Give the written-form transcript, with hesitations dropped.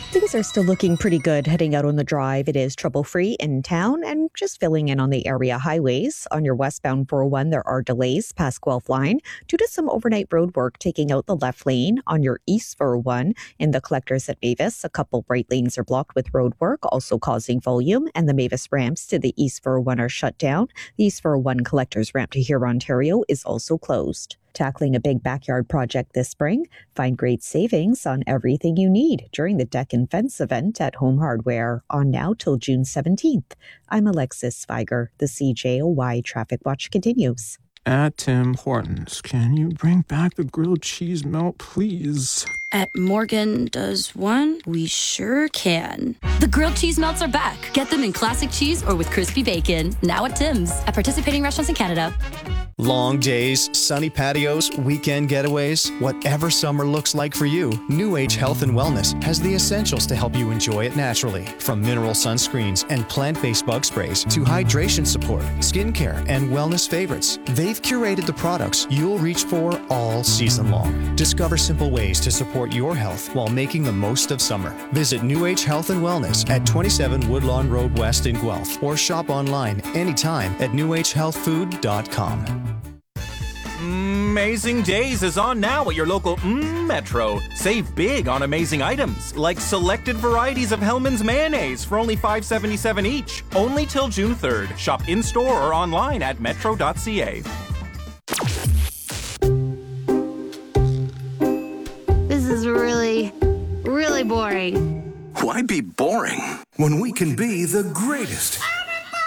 Things are still looking pretty good heading out on the drive. It is trouble-free in town and just filling in on the area highways. On your westbound 401, there are delays past Guelph Line due to some overnight road work taking out the left lane. On your east 401 in the collectors at Mavis, a couple right lanes are blocked with road work, also causing volume, and the Mavis ramps to the east 401 are shut down. The east 401 collectors ramp to Huron, Ontario is also closed. Tackling a big backyard project this spring? Find great savings on everything you need during the Deck and Fence event at Home Hardware on now till June 17th. I'm Alexis Sviger. The CJOY Traffic Watch continues. At Tim Hortons, can you bring back the grilled cheese melt, please? At Morgan Does One? We sure can. The grilled cheese melts are back. Get them in classic cheese or with crispy bacon. Now at Tim's. At participating restaurants in Canada. Long days, sunny patios, weekend getaways, whatever summer looks like for you, New Age Health and Wellness has the essentials to help you enjoy it naturally. From mineral sunscreens and plant-based bug sprays to hydration support, skincare, and wellness favorites, they've curated the products you'll reach for all season long. Discover simple ways to support your health while making the most of summer. Visit New Age Health and Wellness at 27 Woodlawn Road West in Guelph or shop online anytime at newagehealthfood.com. Amazing Days is on now at your local Metro. Save big on amazing items, like selected varieties of Hellmann's mayonnaise for only $5.77 each. Only till June 3rd. Shop in-store or online at metro.ca. This is really boring. Why be boring when we can be the greatest?